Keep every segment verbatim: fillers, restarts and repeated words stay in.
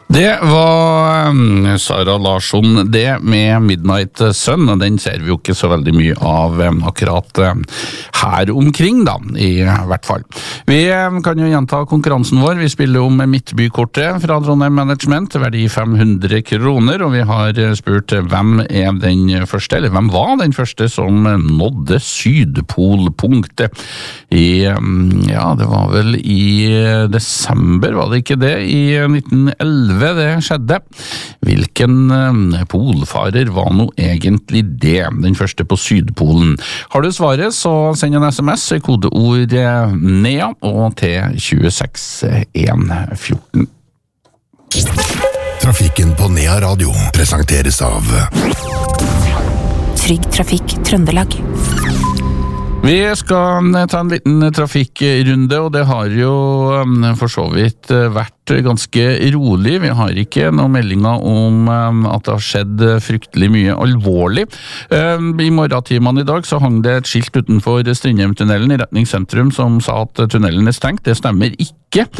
Det var um, Sara Larsson, det med Midnight Sun, og den ser vi jo ikke så veldig mye av um, akkurat um, her omkring da, i hvert fall. Vi um, kan jo gjenta konkurransen vår, vi spiller om Midtbykortet fra Trondheim Management, verdi fem hundre kroner, og vi har spurt hvem er den første, eller hvem var den første som nådde Sydpolpunktet i, um, ja, det var vel i desember, var det ikke det, i nitten elleve det skjedde. Hvilken polfarer var nå egentlig det? Den første på Sydpolen. Har du svaret, så send en sms, kodeord NEA og til tjueseks én fjorten. Trafikken på Nea Radio presenteres av Trygg Trafikk Trøndelag. Vi skal ta en liten trafikkrunde, og det har jo for så vidt vært ganske rolig. Vi har ikke noen meldinger om at det har skjedd fryktelig mye alvorlig. I morgentimene i dag så hang det et skilt utenfor Strindheimtunnelen i retning sentrum som sa at tunnelen er stengt. Det stemmer ikke.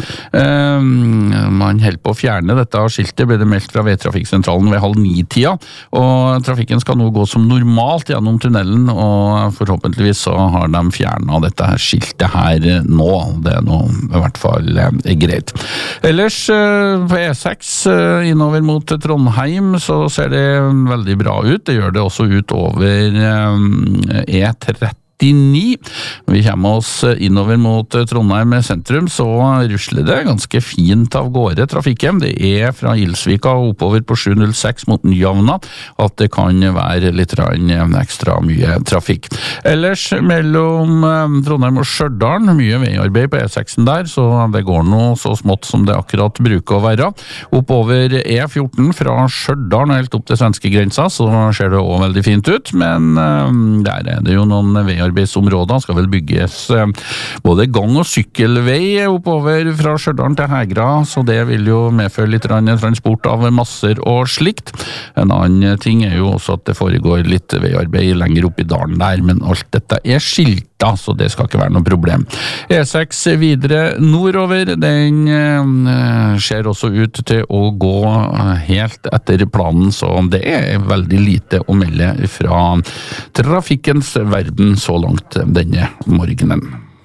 Man holder på å fjerne dette skiltet, ble det meldt fra veitrafikksentralen ved halv ni-tida, og trafikken skal nå gå som normalt gjennom tunnelen, og forhåpentligvis så har de fjernet dette skiltet her nå. Det er nå i hvert fall greit. Ellers på E seks innover mot Trondheim så ser det veldig bra ut. Det gjør det også ut over E tretti. Vi kommer oss innover mot Trondheim sentrum, så rusler det ganske fint av gårde trafikken. Det er fra Ilsvika oppover på sju null seks mot Nyhavna at det kan være litt ekstra mye trafikk. Ellers mellom Trondheim og Stjørdal, mye veiarbeid på E seks der, så det går nå så smått som det akkurat bruker å være. Oppover E fjorten fra Stjørdal helt opp til svenske grensa, så ser det også veldig fint ut, men der er det jo noen veiarbeid arbeidsområder skal vel bygges både gang- og sykkelvei oppover fra Stjørdal til Hegra, så det vil jo medføre litt transport av masser og slikt. En annen ting er jo også at det foregår litt veiarbeid lenger opp i dalen der, men alt dette er skilta, så det skal ikke være noe problem. E seks videre nordover, den ser også ut til å gå helt etter planen, så det er veldig lite å melde fra trafikkens verden så langt denne morgenen.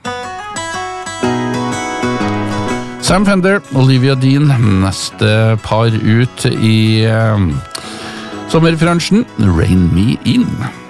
Sam Fender, Olivia Dean, neste par ut i uh, sommerbransjen, Rain Me In.